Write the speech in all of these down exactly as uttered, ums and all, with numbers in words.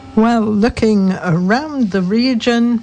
Well, looking around the region,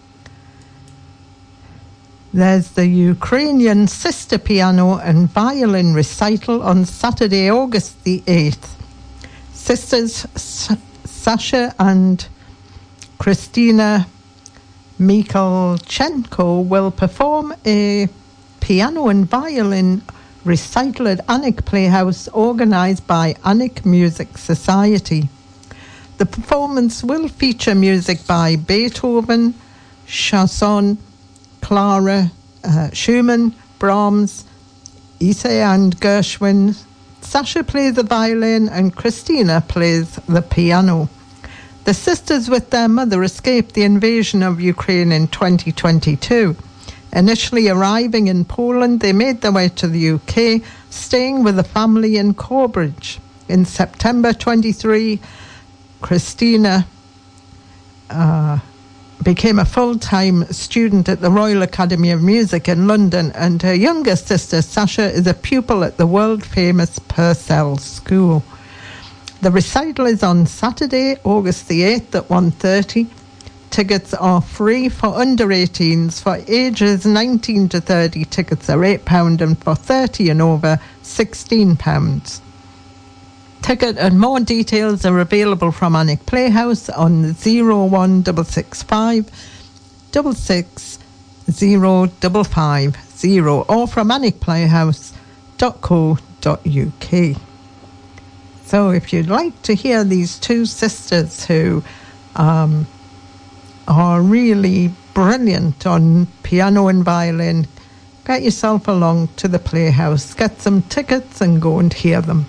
there's the Ukrainian Sister Piano and Violin recital on Saturday, August the eighth. Sisters S- Sasha and Christina Mikhalchenko will perform a piano and violin recital at Anik Playhouse, organised by Anik Music Society. The performance will feature music by Beethoven, Chausson, Clara, uh, Schumann, Brahms, Ise and Gershwin. Sasha plays the violin and Christina plays the piano. The sisters with their mother escaped the invasion of Ukraine in twenty twenty-two. Initially arriving in Poland, they made their way to the U K, staying with a family in Corbridge. In September twenty-three, Christina uh, became a full-time student at the Royal Academy of Music in London, and her younger sister, Sasha, is a pupil at the world-famous Purcell School. The recital is on Saturday, August the eighth at one thirty. Tickets are free for under eighteens. For ages nineteen to thirty, tickets are eight pounds, and for thirty and over, sixteen pounds. Ticket and more details are available from Anik Playhouse on zero one six six five, six six zero five five zero or from anik playhouse dot co dot uk. So if you'd like to hear these two sisters who um, are really brilliant on piano and violin, get yourself along to the Playhouse, get some tickets and go and hear them.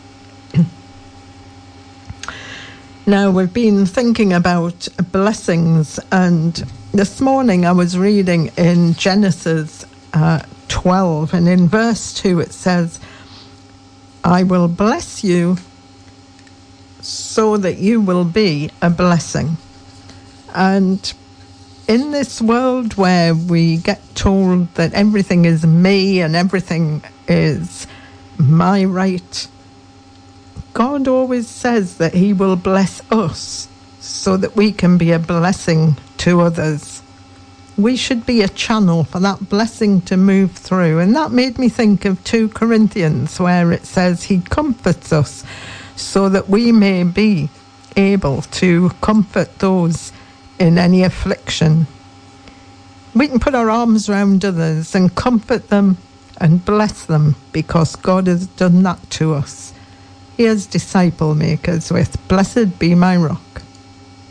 Now, we've been thinking about blessings, and this morning I was reading in Genesis uh, twelve, and in verse two it says, I will bless you so that you will be a blessing. And in this world where we get told that everything is me and everything is my right, God always says that he will bless us so that we can be a blessing to others. We should be a channel for that blessing to move through. And that made me think of two Corinthians, where it says he comforts us so that we may be able to comfort those in any affliction. We can put our arms around others and comfort them and bless them because God has done that to us. Here's Disciple Makers with Blessed Be My Rock.